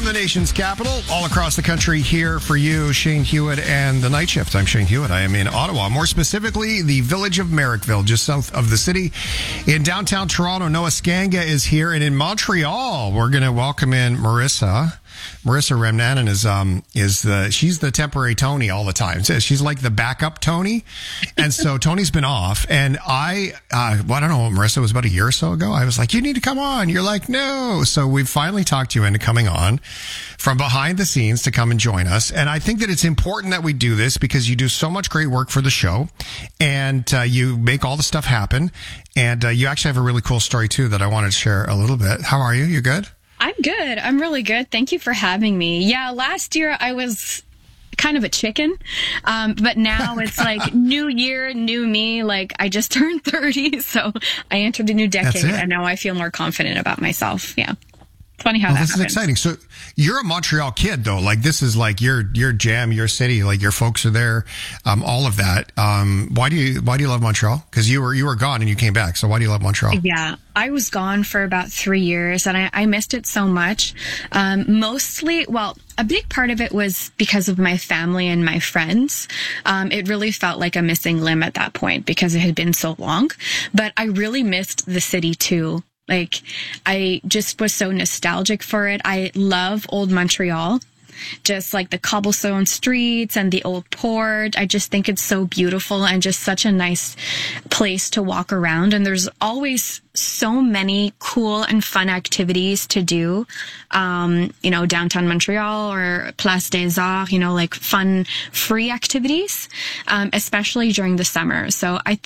the nation's capital, all across the country here for you, Shane Hewitt and the Night Shift. I'm Shane Hewitt. I am in Ottawa, more specifically the village of Merrickville, just south of the city. In downtown Toronto, Noah Skanga is here. And in Montreal, we're going to welcome in Marissa. Marissa Remnanen she's the temporary Tony all the time. She's like the backup Tony. And so Tony's been off. And I don't know, Marissa, it was about a year or so ago. I was like, you need to come on. You're like, no. So we've finally talked you into coming on from behind the scenes to come and join us. And I think that it's important that we do this because you do so much great work for the show and you make all the stuff happen. And you actually have a really cool story too that I wanted to share a little bit. How are you? You good? I'm good. I'm really good. Thank you for having me. Yeah, last year I was kind of a chicken, but now it's like new year, new me. Like I just turned 30, so I entered a new decade, and now I feel more confident about myself. Yeah. It's funny how that happens. This is exciting. So you're a Montreal kid, though. Like this is like your jam, your city. Like your folks are there, all of that. Why do you love Montreal? Because you were gone and you came back. So why do you love Montreal? Yeah, I was gone for about 3 years, and I missed it so much. Mostly, well, a big part of it was because of my family and my friends. It really felt like a missing limb at that point because it had been so long. But I really missed the city too. Like, I just was so nostalgic for it. I love old Montreal, just like the cobblestone streets and the old port. I just think it's so beautiful and just such a nice place to walk around. And there's always so many cool and fun activities to do, downtown Montreal or Place des Arts, like fun, free activities, especially during the summer. So I